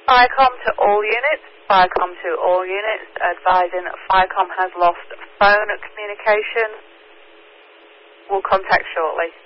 Firecom to all units. Firecom to all units. Advising that Firecom has lost phone communication. Will contact shortly.